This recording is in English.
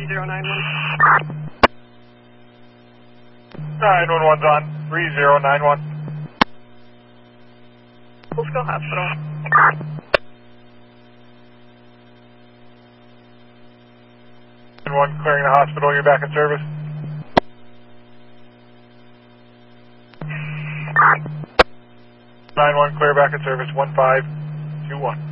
3091. 911's on. 3091. Wolfville Hospital. One clearing the hospital, you're back in service. 9-1 clear back in service, 1521.